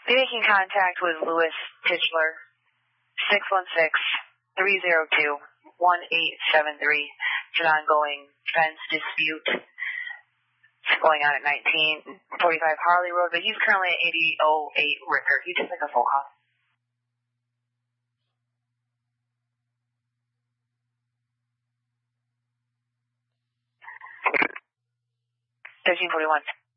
Be making contact with Louis Tichler, 616-302-1873. It's an ongoing fence dispute. It's going on at 1945 Harley Road, but he's currently at 8008 Rickard. He just like a full house. 1341.